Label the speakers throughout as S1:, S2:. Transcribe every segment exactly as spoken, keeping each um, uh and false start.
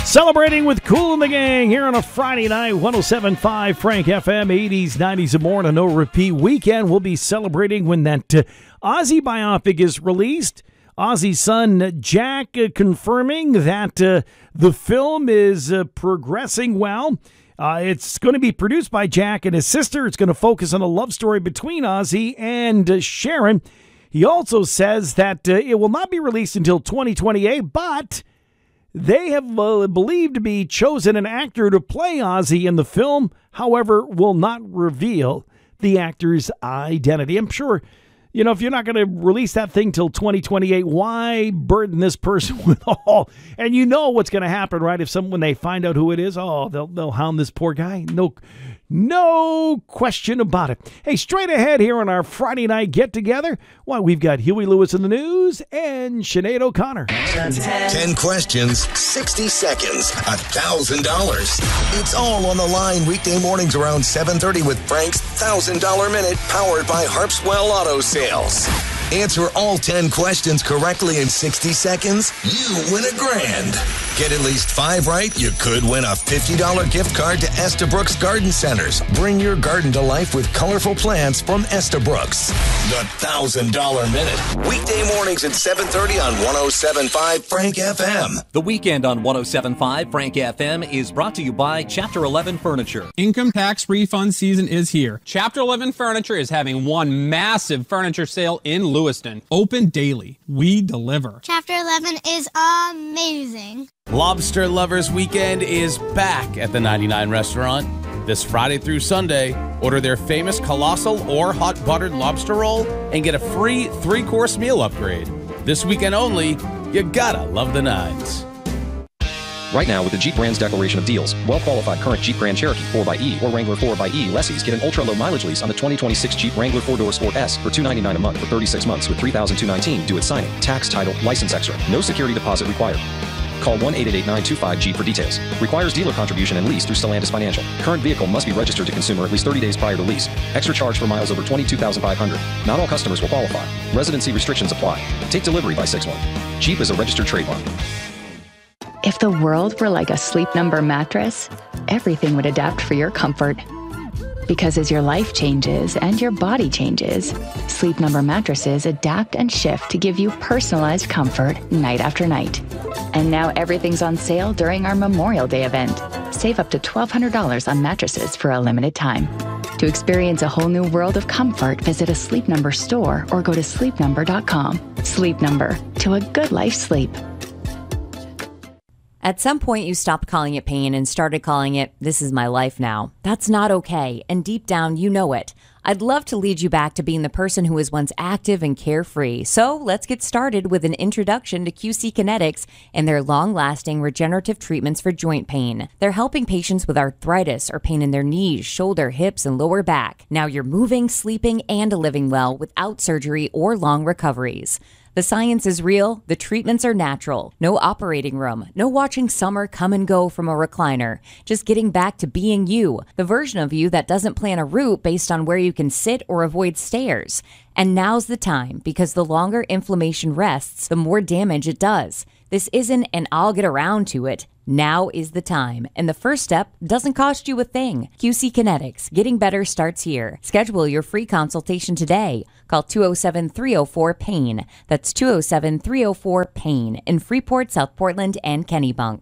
S1: Celebrating with Kool and the Gang here on a Friday night, one oh seven point five Frank F M, eighties, nineties, and more on a no-repeat weekend. We'll be celebrating when that uh, Ozzy biopic is released. Ozzy's son, Jack, uh, confirming that uh, the film is uh, progressing well. Uh, it's going to be produced by Jack and his sister. It's going to focus on a love story between Ozzy and uh, Sharon. He also says that uh, it will not be released until twenty twenty-eight, but they have uh, believed to be chosen an actor to play Ozzy in the film, however, will not reveal the actor's identity. I'm sure, you know, if you're not going to release that thing till twenty twenty-eight, why burden this person with all? And you know what's going to happen, right? If someone, when they find out who it is, oh, they'll they'll hound this poor guy. No, no question about it. Hey, straight ahead here on our Friday night get-together, well, we've got Huey Lewis in the news and Sinead O'Connor.
S2: Ten questions, sixty seconds, one thousand dollars. It's all on the line weekday mornings around seven thirty with Frank's one thousand dollars Minute, powered by Harpswell Auto Sales. Answer all ten questions correctly in sixty seconds, you win a grand. Get at least five right, you could win a fifty dollars gift card to Estabrooks Garden Centers. Bring your garden to life with colorful plants from Estabrooks. The one thousand dollars Minute. Weekday mornings at seven thirty on one oh seven point five Frank F M.
S3: The weekend on one oh seven point five Frank F M is brought to you by Chapter eleven Furniture.
S4: Income tax refund season is here. Chapter eleven Furniture is having one massive furniture sale in Lewiston. Open daily. We deliver.
S5: Chapter eleven is amazing.
S6: Lobster Lovers Weekend is back at the ninety-nine Restaurant. This Friday through Sunday, order their famous colossal or hot buttered lobster roll and get a free three-course meal upgrade. This weekend only, you gotta love the nines.
S7: Right now, with the Jeep brand's declaration of deals, well-qualified current Jeep Grand Cherokee four by E or Wrangler four by E lessees get an ultra-low mileage lease on the twenty twenty-six Jeep Wrangler four-door Sport S for two hundred ninety-nine dollars a month for thirty-six months with three thousand two hundred nineteen dollars due at signing. Tax, title, license extra. No security deposit required. Call one eight eight eight, nine two five, Jeep for details. Requires dealer contribution and lease through Stellantis Financial. Current vehicle must be registered to consumer at least thirty days prior to lease. Extra charge for miles over twenty-two thousand five hundred. Not all customers will qualify. Residency restrictions apply. Take delivery by six one. Jeep is a registered trademark.
S8: If the world were like a Sleep Number mattress, everything would adapt for your comfort. Because as your life changes and your body changes, Sleep Number mattresses adapt and shift to give you personalized comfort night after night. And now everything's on sale during our Memorial Day event. Save up to twelve hundred dollars on mattresses for a limited time. To experience a whole new world of comfort, visit a Sleep Number store or go to sleep number dot com. Sleep Number, to a good life sleep.
S9: At some point, you stopped calling it pain and started calling it, this is my life now. That's not okay, and deep down, you know it. I'd love to lead you back to being the person who was once active and carefree. So let's get started with an introduction to Q C Kinetics and their long-lasting regenerative treatments for joint pain. They're helping patients with arthritis or pain in their knees, shoulder, hips, and lower back. Now you're moving, sleeping, and living well without surgery or long recoveries. The science is real, the treatments are natural. No operating room, no watching summer come and go from a recliner. Just getting back to being you, the version of you that doesn't plan a route based on where you can sit or avoid stairs. And now's the time, because the longer inflammation rests, the more damage it does. This isn't an I'll get around to it. Now is the time. And the first step doesn't cost you a thing. Q C Kinetics. Getting better starts here. Schedule your free consultation today. Call two oh seven, three oh four, PAIN. That's two oh seven, three oh four, PAIN in Freeport, South Portland, and Kennebunk.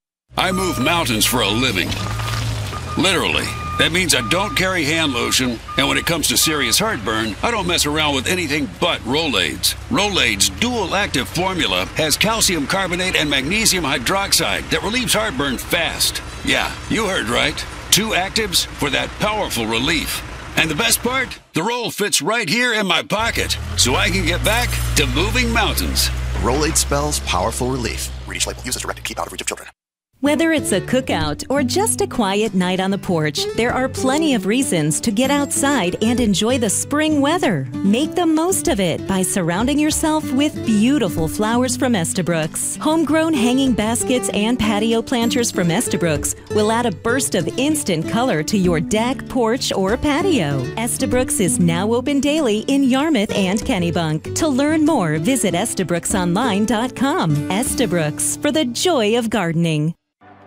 S10: I move mountains for a living. Literally. That means I don't carry hand lotion, and when it comes to serious heartburn, I don't mess around with anything but Rolaids. Rolaids' dual-active formula has calcium carbonate and magnesium hydroxide that relieves heartburn fast. Yeah, you heard right. Two actives for that powerful relief. And the best part? The roll fits right here in my pocket, so I can get back to moving mountains.
S11: Rolaid spells powerful relief. Read each label. Use as directed. Keep out of reach of children.
S12: Whether it's a cookout or just a quiet night on the porch, there are plenty of reasons to get outside and enjoy the spring weather. Make the most of it by surrounding yourself with beautiful flowers from Estabrooks. Homegrown hanging baskets and patio planters from Estabrooks will add a burst of instant color to your deck, porch, or patio. Estabrooks is now open daily in Yarmouth and Kennebunk. To learn more, visit estabrooks online dot com. Estabrooks, for the joy of gardening.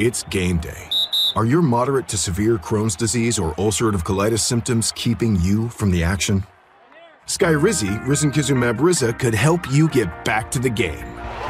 S13: It's game day. Are your moderate to severe Crohn's disease or ulcerative colitis symptoms keeping you from the action? Skyrizi, risankizumab Riza, could help you get back to the game.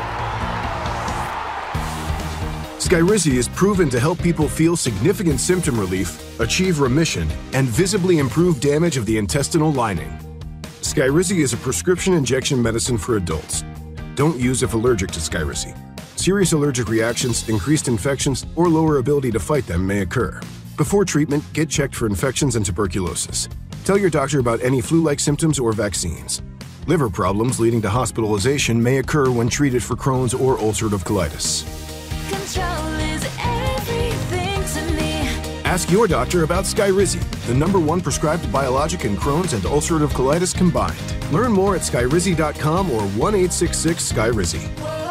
S13: Skyrizi is proven to help people feel significant symptom relief, achieve remission, and visibly improve damage of the intestinal lining. Skyrizi is a prescription injection medicine for adults. Don't use if allergic to Skyrizi. Serious allergic reactions, increased infections, or lower ability to fight them may occur. Before treatment, get checked for infections and tuberculosis. Tell your doctor about any flu-like symptoms or vaccines. Liver problems leading to hospitalization may occur when treated for Crohn's or ulcerative colitis.
S14: Control is everything to me.
S13: Ask your doctor about Skyrizi, the number one prescribed biologic in Crohn's and ulcerative colitis combined. Learn more at skyrizi dot com or one eight six six Skyrizi.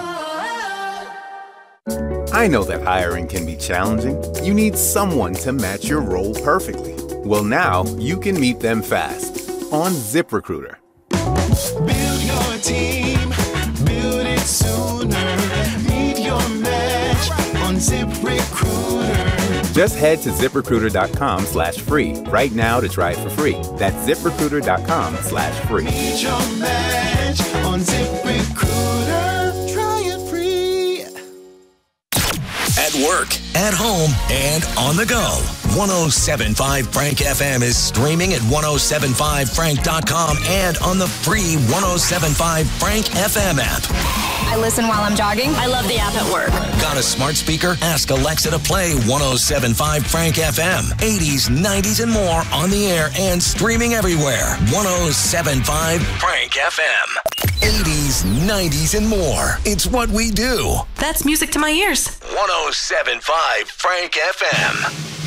S15: I know that hiring can be challenging. You need someone to match your role perfectly. Well, now you can meet them fast on ZipRecruiter.
S14: Build your team, build it sooner. Meet your match on ZipRecruiter.
S15: Just head to ZipRecruiter.com slash free right now to try it for free. That's ZipRecruiter.com slash free.
S14: Meet your match on ZipRecruiter. Try it free.
S2: At work, at home, and on the go. ten seventy-five Frank F M is streaming at ten seventy-five frank dot com and on the free ten seventy-five Frank F M app.
S16: I listen while I'm jogging. I love the app at work.
S2: Got a smart speaker? Ask Alexa to play ten seventy-five Frank F M. eighties, nineties, and more on the air and streaming everywhere. ten seventy-five Frank F M. eighties, nineties, and more. It's what we do.
S16: That's music to my ears.
S2: ten seventy-five Frank F M.